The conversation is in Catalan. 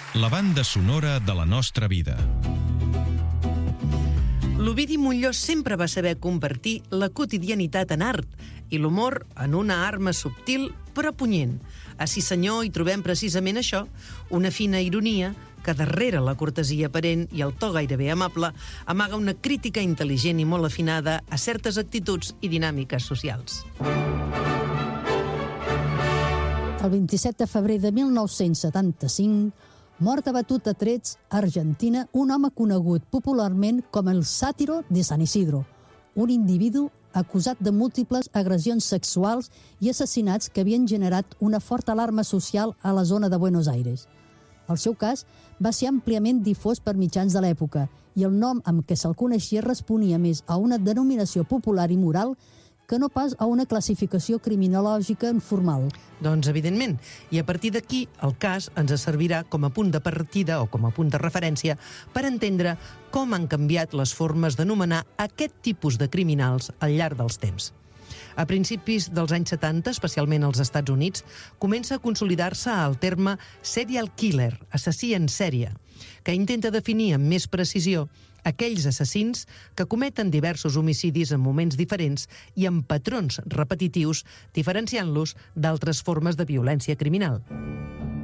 la banda sonora de la nostra vida. L'Ovidi Montllor sempre va saber convertir la quotidianitat en art i l'humor en una arma subtil però punyent. A Sí senyor hi trobem precisament això, una fina ironia que darrere la cortesia aparent i el to gairebé amable amaga una crítica intel·ligent i molt afinada a certes actituds i dinàmiques socials. El 27 de febrer de 1975, mort abatut a trets a Argentina un home conegut popularment com el Sátiro de San Isidro, un individu acusat de múltiples agressions sexuals i assassinats que havien generat una forta alarma social a la zona de Buenos Aires. El seu cas va ser àmpliament difós per mitjans de l'època i el nom amb què se'l coneixia responia més a una denominació popular i moral que no pas a una classificació criminològica formal. Doncs, evidentment. I a partir d'aquí, el cas ens servirà com a punt de partida o com a punt de referència per entendre com han canviat les formes d'anomenar aquest tipus de criminals al llarg dels temps. A principis dels anys 70, especialment als Estats Units, comença a consolidar-se el terme serial killer, assassí en sèrie, que intenta definir amb més precisió aquells assassins que cometen diversos homicidis en moments diferents i amb patrons repetitius, diferenciant-los d'altres formes de violència criminal.